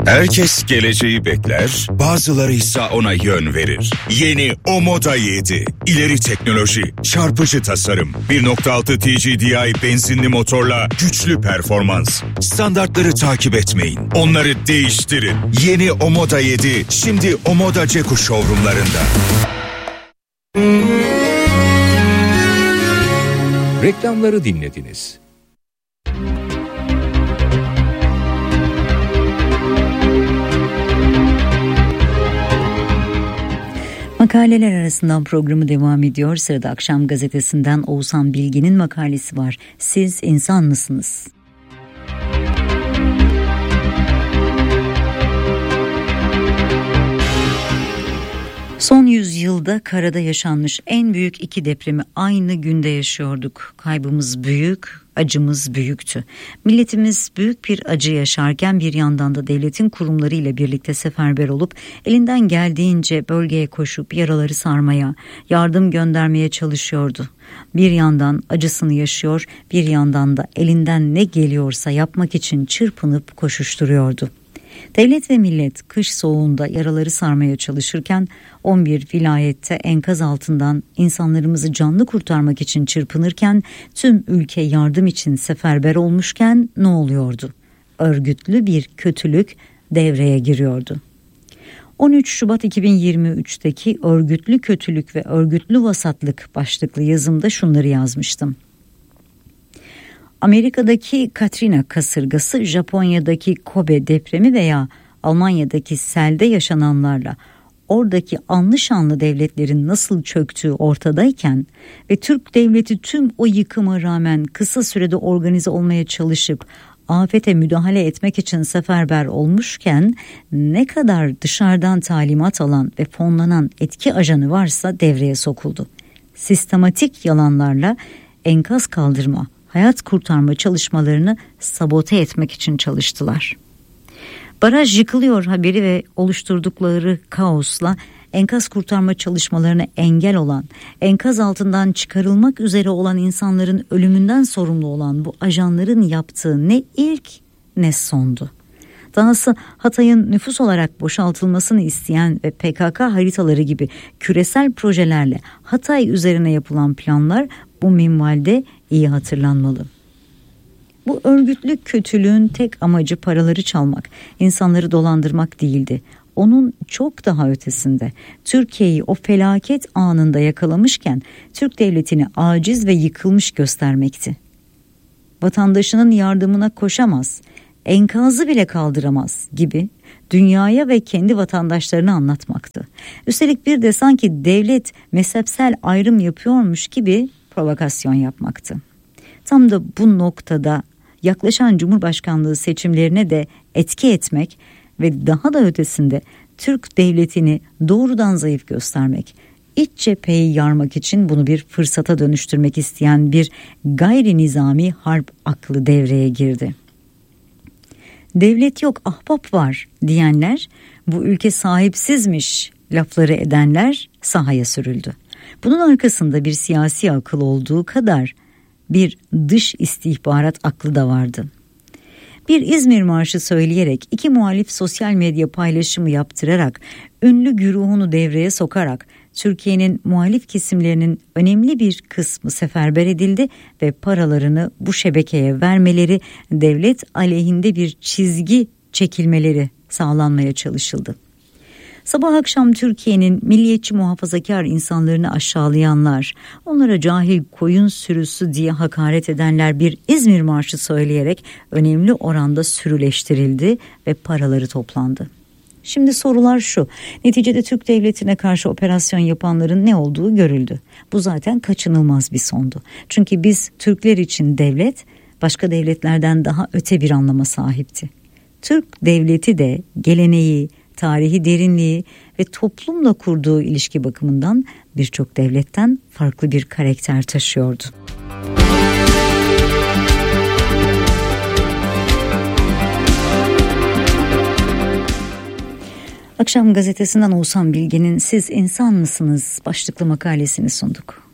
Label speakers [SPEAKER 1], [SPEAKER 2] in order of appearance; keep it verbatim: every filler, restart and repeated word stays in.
[SPEAKER 1] Herkes geleceği bekler, bazıları ise ona yön verir. Yeni Omoda yedi. İleri teknoloji, çarpıcı tasarım, bir nokta altı T G D I benzinli motorla güçlü performans. Standartları takip etmeyin, onları değiştirin. Yeni Omoda yedi, şimdi Omoda Ceku showroomlarında.
[SPEAKER 2] Reklamları dinlediniz.
[SPEAKER 3] Makaleler arasından programı devam ediyor. Sırada Akşam Gazetesi'nden Oğuzhan Bilgin'in makalesi var. Siz insan mısınız? Son yüzyılda karada yaşanmış en büyük iki depremi aynı günde yaşıyorduk. Kaybımız büyük, acımız büyüktü. Milletimiz büyük bir acı yaşarken bir yandan da devletin kurumlarıyla birlikte seferber olup elinden geldiğince bölgeye koşup yaraları sarmaya, yardım göndermeye çalışıyordu. Bir yandan acısını yaşıyor, bir yandan da elinden ne geliyorsa yapmak için çırpınıp koşuşturuyordu. Devlet ve millet kış soğuğunda yaraları sarmaya çalışırken on bir vilayette enkaz altından insanlarımızı canlı kurtarmak için çırpınırken tüm ülke yardım için seferber olmuşken ne oluyordu? Örgütlü bir kötülük devreye giriyordu. on üç Şubat iki bin yirmi üçteki örgütlü kötülük ve örgütlü vasatlık başlıklı yazımda şunları yazmıştım. Amerika'daki Katrina kasırgası, Japonya'daki Kobe depremi veya Almanya'daki selde yaşananlarla oradaki anlı şanlı devletlerin nasıl çöktüğü ortadayken ve Türk devleti tüm o yıkıma rağmen kısa sürede organize olmaya çalışıp afete müdahale etmek için seferber olmuşken ne kadar dışarıdan talimat alan ve fonlanan etki ajanı varsa devreye sokuldu. Sistematik yalanlarla enkaz kaldırma, hayat kurtarma çalışmalarını sabote etmek için çalıştılar. Baraj yıkılıyor haberi ve oluşturdukları kaosla enkaz kurtarma çalışmalarına engel olan, enkaz altından çıkarılmak üzere olan insanların ölümünden sorumlu olan bu ajanların yaptığı ne ilk ne sondu. Dahası Hatay'ın nüfus olarak boşaltılmasını isteyen ve P K K haritaları gibi küresel projelerle Hatay üzerine yapılan planlar bu minvalde iyi hatırlanmalı. Bu örgütlü kötülüğün tek amacı paraları çalmak, insanları dolandırmak değildi. Onun çok daha ötesinde Türkiye'yi o felaket anında yakalamışken Türk devletini aciz ve yıkılmış göstermekti. Vatandaşının yardımına koşamaz, enkazı bile kaldıramaz gibi dünyaya ve kendi vatandaşlarına anlatmaktı. Üstelik bir de sanki devlet mezhepsel ayrım yapıyormuş gibi provokasyon yapmaktı. Tam da bu noktada yaklaşan Cumhurbaşkanlığı seçimlerine de etki etmek ve daha da ötesinde Türk devletini doğrudan zayıf göstermek, iç cepheyi yarmak için bunu bir fırsata dönüştürmek isteyen bir gayri nizami harp aklı devreye girdi. Devlet yok, ahbap var diyenler, bu ülke sahipsizmiş lafları edenler sahaya sürüldü. Bunun arkasında bir siyasi akıl olduğu kadar bir dış istihbarat aklı da vardı. Bir İzmir marşı söyleyerek, iki muhalif sosyal medya paylaşımı yaptırarak, ünlü güruhunu devreye sokarak Türkiye'nin muhalif kesimlerinin önemli bir kısmı seferber edildi ve paralarını bu şebekeye vermeleri, devlet aleyhinde bir çizgi çekilmeleri sağlanmaya çalışıldı. Sabah akşam Türkiye'nin milliyetçi muhafazakar insanlarını aşağılayanlar, onlara cahil koyun sürüsü diye hakaret edenler bir İzmir marşı söyleyerek önemli oranda sürüleştirildi ve paraları toplandı. Şimdi sorular şu: neticede Türk devletine karşı operasyon yapanların ne olduğu görüldü. Bu zaten kaçınılmaz bir sondu. Çünkü biz Türkler için devlet başka devletlerden daha öte bir anlama sahipti. Türk devleti de geleneği, tarihi derinliği ve toplumla kurduğu ilişki bakımından birçok devletten farklı bir karakter taşıyordu. Akşam Gazetesi'nden Oğuzhan Bilgin'in "Siz insan mısınız?" başlıklı makalesini sunduk.